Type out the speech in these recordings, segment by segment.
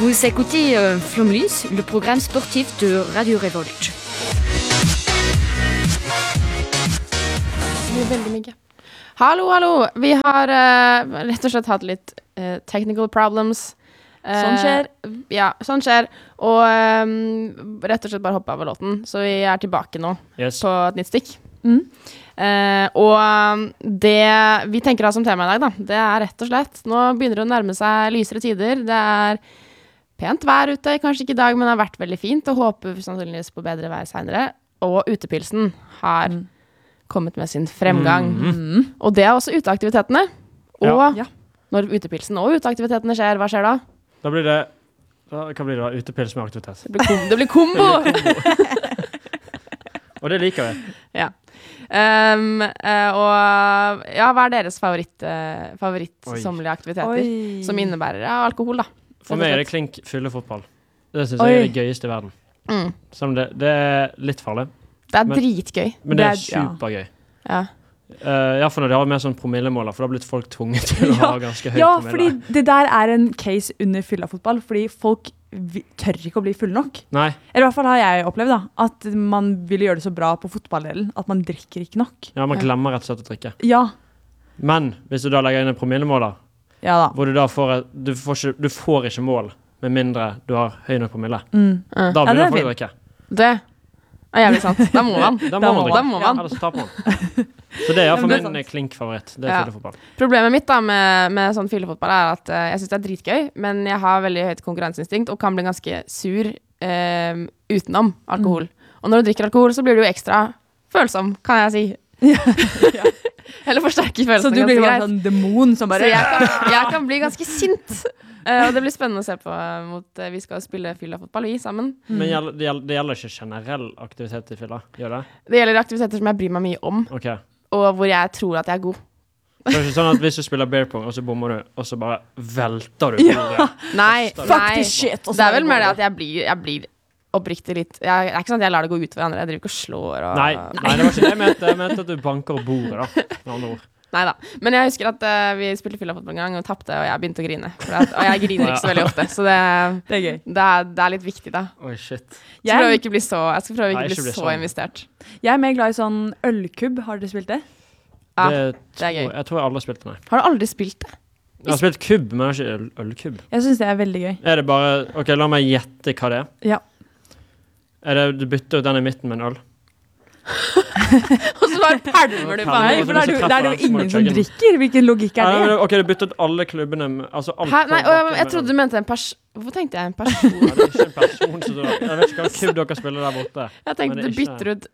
Vous écoutez Flomlys, le programme sportif de Radio Revolt. Veldig mye. Hallo. Vi har rett og slett hatt litt technical problems. Sånn skjer. Ja, sånn skjer. Og rett og slett bare hoppet av låten. Så vi er tilbake nå på et nytt stikk. Og det vi tenker å ha som tema i dag, da, det er rett og slett, nå begynner det å nærme seg lysere tider. Det er pent vær ute, kanskje ikke i dag, men det har vært veldig fint, og håper sannsynligvis på bedre vær senere. Og utepilsen har kommet med sin fremgang. Og det er også uteaktivitetene. Og når utepilsen og uteaktivitetene skjer, hva skjer da? Da blir det, hva blir det da? Utepils med aktivitet. Det blir kombo! Og det liker vi. Ja. Og hva er deres favorittsommelige aktiviteter som innebærer alkohol da? For meg er det klink fyllefotball. Det synes jeg er det gøyeste i verden. Som det er litt farlig. Det er dritgøy. Men det er supergøy. Ja. For når de har mer sånn promillemåler, for da har blitt folk tvunget til å ha ganske høy promille. Ja, fordi det der er en case under fyllefotball, fordi folk tør ikke å bli full nok. Nei. Eller i hvert fall har jeg opplevd da, at man ville gjøre det så bra på fotballdelen, at man drikker ikke nok. Ja, man glemmer rett og slett å drikke. Ja. Men hvis du da legger inn en promillemåler, hvor du da du får ikke mål, med mindre du har høy nok promille. Da begynner folk å drikke. Det er jævlig sant. Da må man. Da må man. Ellers taper man. Så det er for min klink-favoritt. Det er fyllefotball. Problemet mitt da med sånn fyllefotball er at jeg synes det er dritgøy, men jeg har veldig høyt konkurranseinstinkt og kan bli ganske sur utenom alkohol. Og når du drikker alkohol, så blir du jo ekstra følsom, kan jeg si. Eller forsterker følelsen. Så du blir bare sånn demon som bare... Så jeg kan bli ganske sint. Og det blir spennende å se på vi skal spille fyllefotball sammen. Men det gjelder ikke generell aktivitet i fylla, gjør det? Det gjelder aktiviteter som jeg bryr meg mye om, og hvor jeg tror at jeg er god. Det er ikke sånn at hvis du spiller beer pong, og så bommer du, og så bare velter du på det. Nei. Fuck this shit. Det er vel mer det at jeg blir oppriktig litt. Det er ikke sånn at jeg lar det gå ut for andre. Jeg driver ikke og slår. Nei, det var ikke det jeg mente. Jeg mente at du banker og bordet da, med andre ord. Neida, men jeg husker at vi spilte fyllefotball en gang og tappte, og jeg begynte å grine. Og jeg griner ikke så veldig ofte, så det er gøy. Det er litt viktig da. Oi, shit. Jeg skal prøve ikke bli så investert. Jeg er mer glad i sånn ølkubb. Har dere spilt det? Ja, det er gøy. Jeg tror jeg aldri har spilt det, nei. Har du aldri spilt det? Jeg har spilt kubb, men jeg har ikke ølkubb. Jeg synes det er veldig gøy. Er det bare, ok, la meg gjette hva det er. Ja. Er det, du bytter ut den i midten med en øl? Og så bare pælmer du på Nei, for det er jo ingen som drikker. Hvilken logikk er det? Ok, du bytter ut alle klubbene altså alt. Nei, jeg trodde du mente en person. Hvorfor tenkte jeg en person? Nei, det er ikke en person så jeg vet ikke hva kubb dere spiller der borte. Jeg tenkte du bytter ut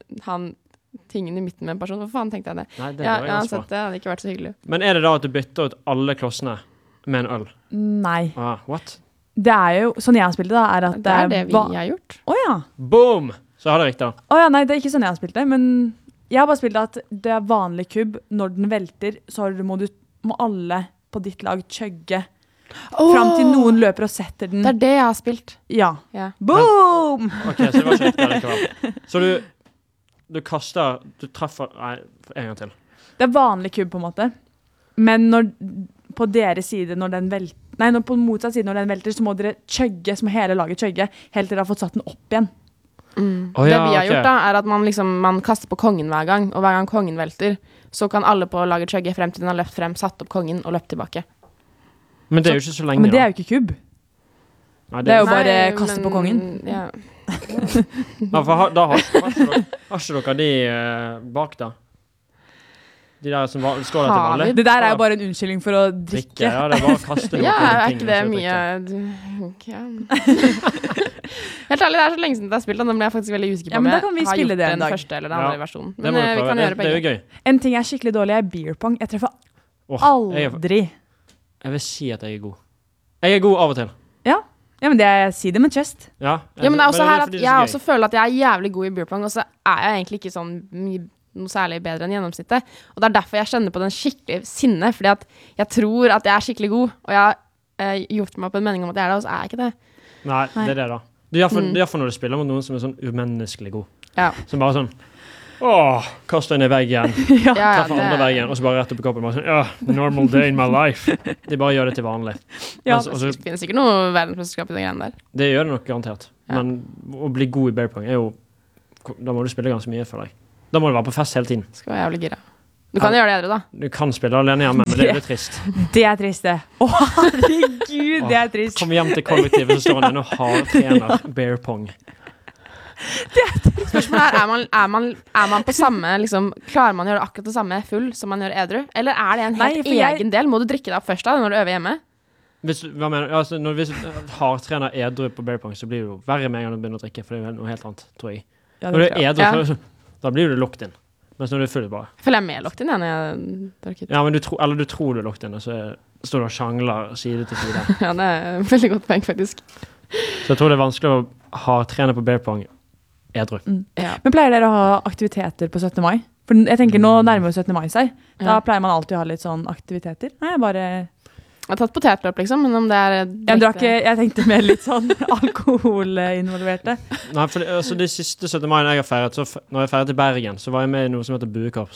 tingen i midten med en person. Hvorfor faen tenkte jeg det? Nei, det var ganske bra. Det hadde ikke vært så hyggelig. Men er det da at du bytter ut alle klossene med en øl? Nei. What? Det er jo, sånn jeg har spilt det da, er at det er det vi har gjort. Åja. Boom! Så har det riktig da. Åja, nei, det er ikke sånn jeg har spilt det, men jeg har bare spilt at det er vanlig kubb. Når den velter, så må alle på ditt lag chugge fram til noen løper og setter den. Det er det jeg har spilt. Ja. Boom! Ok, så det var ikke riktig likevel. Så du kaster, du treffer, nei, en gang til. Det er vanlig kubb på en måte. Men på deres side, når den velter, på motsatt side når den velter, så må dere chugge, som hele laget chugge, helt til dere har fått satt den opp igjen. Det vi har gjort da, er at man kaster på kongen hver gang, og hver gang kongen velter, så kan alle på laget chugge frem til den har løpt frem, satt opp kongen og løpt tilbake. Men det er jo ikke så lenge Men det er jo ikke kubb. Nei, det er jo bare kaste på kongen. Ja. For da har ikke dere de bak da? De der som står der til vanlig. Det der er jo bare en unnskyldning for å drikke. Ja, det er bare å kaste noe. Ja, er ikke det mye... Helt ærlig, det er så lenge siden jeg har spilt, og nå ble jeg faktisk veldig usikker på om jeg har gjort den første eller den andre versjonen. Men vi kan gjøre begge. Det er jo gøy. En ting jeg er skikkelig dårlig er beer pong. Jeg treffer aldri. Jeg vil si at jeg er god. Jeg er god av og til. Ja, men jeg sier det med chest. Ja, men det er også her at jeg også føler at jeg er jævlig god i beer pong, og så er jeg egentlig ikke sånn noe særlig bedre enn gjennomsnittet. Og det er derfor jeg kjenner på den skikkelig sinne, fordi at jeg tror at jeg er skikkelig god, og jeg har gjort meg på en mening om at jeg er det, og så er jeg ikke det. Nei, det er det da. Det er for når du spiller mot noen som er sånn umenneskelig god. Ja. Som bare sånn, Kaster inn i veggen. Treffer andre veggen, og så bare rett opp i koppen. Normal day in my life. De bare gjør det til vanlig. Det finnes ikke noe verdensmesterskap i den greien der. Det gjør det nok garantert. Men å bli god i bear pong er jo... Da må du spille ganske mye for deg. Da må du være på fest hele tiden. Skal være jævlig gira. Du kan gjøre det edru, da. Du kan spille alene hjemme, men det er litt trist. Det er trist, det. Herregud, det er trist. Kom hjem til kollektivet, så står han og trener bear pong. Spørsmålet er man på samme, liksom, klarer man å gjøre akkurat det samme full som man gjør edru? Eller er det en helt egen del? Må du drikke deg opp først da, når du øver hjemme? Hva mener du? Altså, hvis du hardtrener edru på bear pong, så blir det jo verre med en gang du begynner å drikke, for det er noe helt annet, tror jeg. Når du er edru, da blir du locked inn. Mens når du er full bare. Føler jeg mer locked inn når jeg drikker. Ja, men du tror du er locked inn, og så står du og sjangler side til side. Ja, det er et veldig godt poeng, faktisk. Så jeg tror det er vanskelig å hardtrene på bear pong edru. Men pleier dere å ha aktiviteter på 17. mai? For jeg tenker nå nærmer 17. mai seg. Da pleier man alltid å ha litt sånn aktiviteter. Nei, Jeg har tatt potetløp, liksom, men om det er... Jeg tenkte mer litt sånn alkoholinvolverte. Nei, for de siste 17. mai jeg har feiret, så når jeg feiret i Bergen, så var jeg med i noe som heter Buekorps.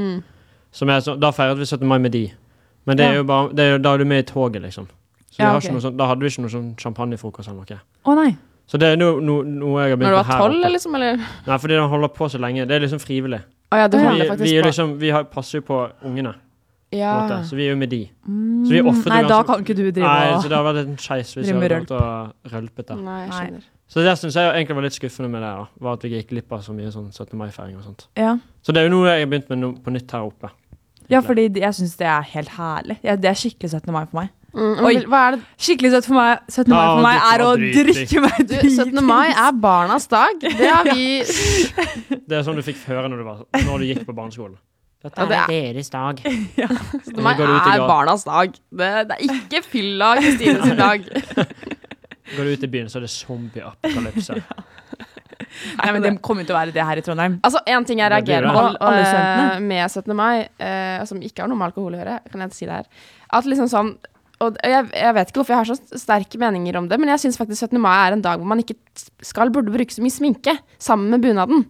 Da feiret vi 17. mai med de. Men det er jo bare, da er du med i toget, liksom. Så da hadde vi ikke noe sånn champagnefrokost eller noe. Nei. Så det er noe jeg har begynt på her oppe. Når du var 12, liksom, eller? Nei, fordi den holder på så lenge. Det er liksom frivillig. Det holder faktisk på. Vi passer jo på ungene. Ja. Så vi er jo med de. Så vi nei, da kan ikke du drive så det har vært en skeis hvis jeg hadde vært og rølpet der. Nei, jeg skjønner. Så det synes jeg egentlig var litt skuffende med det da, var at vi gikk glipp av så mye sånn 17. mai-feiring og sånt. Ja. Så det er jo noe jeg har begynt med på nytt her oppe. Ja, fordi jeg synes det er helt herlig. Det er skikkelig 17. mai for meg. Hva er det? Skikkelig 17. mai for meg er å drikke meg drit. 17. mai er barnas dag. Det har vi... Det er sånn du fikk høre når du gikk på barneskolen. Dette er deres dag. Ja. 17. mai er barnas dag. Det er ikke fylla Kristine sin dag. Går du ut i byen, så er det zombie-apokalypse. Nei, men det kommer til å være det her i Trondheim. Altså, en ting jeg reagerer på med 17. mai, som ikke har noe med alkohol å gjøre, kan jeg ikke si det her, at liksom sånn, og jeg vet ikke hvorfor jeg har så sterke meninger om det, men jeg synes faktisk 17. mai er en dag hvor man ikke burde bruke så mye sminke, sammen med bunaden.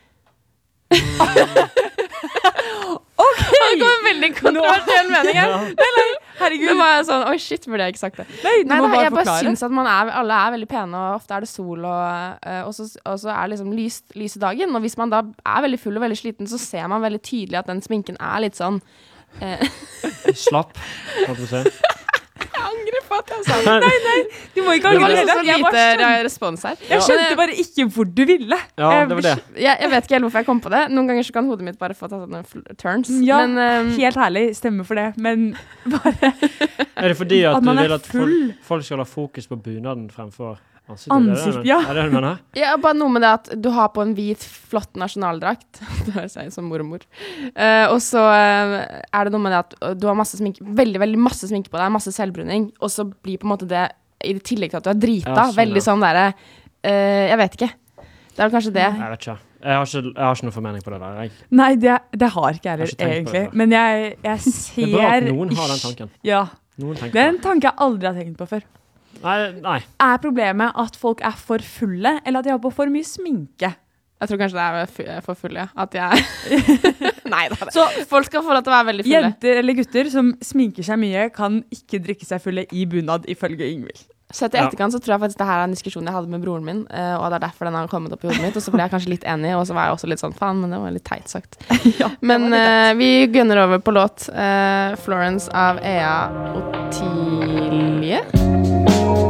Det går en veldig kontroversiell mening her. Nei, herregud. Det var sånn, oi shit, burde jeg ikke sagt det. Nei, jeg bare synes at alle er veldig pene, og ofte er det sol, og så er det liksom lyse dagen, og hvis man da er veldig full og veldig sliten, så ser man veldig tydelig at den sminken er litt sånn... Slapp, kan du se. Jeg angrer på at jeg sa det. Nei, du må ikke angre. Det var liksom så lite respons her. Jeg skjønte bare ikke hvor du ville. Ja, det var det. Jeg vet ikke helt hvorfor jeg kom på det. Noen ganger så kan hodet mitt bare få ta sånne turns. Ja, helt herlig, stemmer for det. Men bare... Er det fordi at du vil at folk skal ha fokus på bunaden fremfor ansikt? Ja. Er det du mener? Ja, bare noe med det at du har på en hvit, flott nasjonaldrakt. Det høres jeg som mormor. Og så er det noe med det at du har masse sminke, veldig, veldig masse sminke på deg, masse selvbruning, og så blir på en måte det, i tillegg til at du er drita, veldig sånn der, jeg vet ikke. Det er kanskje det. Jeg vet ikke. Jeg har ikke noe formening på det der. Nei, det har ikke jeg heller, egentlig. Men jeg ser... Det er bra at noen har den tanken. Ja. Det er en tanke jeg aldri har tenkt på før. Nei. Er problemet at folk er for fulle, eller at de har på for mye sminke? Jeg tror kanskje det er for fulle, ja. At jeg... Nei, så folk skal få lov til å være veldig fulle. Jenter eller gutter som sminker seg mye, kan ikke drikke seg fulle i bunad, ifølge Ingvild. Så etter etterkant så tror jeg faktisk det her er en diskusjon jeg hadde med broren min, og det er derfor den har kommet opp i hodet mitt, og så ble jeg kanskje litt enig, og så var jeg også litt sånn, faen, men det var litt teit sagt. Ja, men vi gunner over på låt Florence av Ea Ottilie.